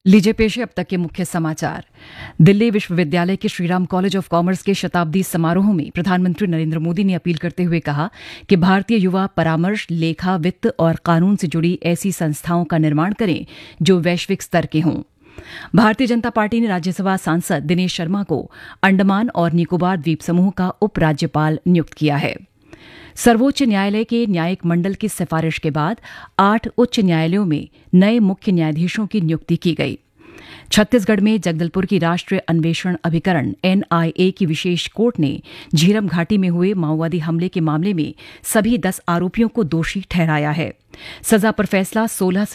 लीजिए पेश है अब तक के मुख्य समाचार। दिल्ली विश्वविद्यालय के श्रीराम कॉलेज ऑफ कॉमर्स के शताब्दी समारोह में प्रधानमंत्री नरेंद्र मोदी ने अपील करते हुए कहा कि भारतीय युवा परामर्श, लेखा, वित्त और कानून से जुड़ी ऐसी संस्थाओं का निर्माण करें जो वैश्विक स्तर के हों। भारतीय जनता पार्टी ने राज्यसभा सांसद दिनेश शर्मा को अंडमान और निकोबार द्वीप समूह का उपराज्यपाल नियुक्त किया है। सर्वोच्च न्यायालय के न्यायिक मंडल की सिफारिश के बाद 8 उच्च न्यायालयों में नए मुख्य न्यायाधीशों की नियुक्ति की गई। छत्तीसगढ़ में जगदलपुर की राष्ट्रीय अन्वेषण अभिकरण एनआईए की विशेष कोर्ट ने झीरम घाटी में हुए माओवादी हमले के मामले में सभी 10 आरोपियों को दोषी ठहराया है। सजा पर फैसला 16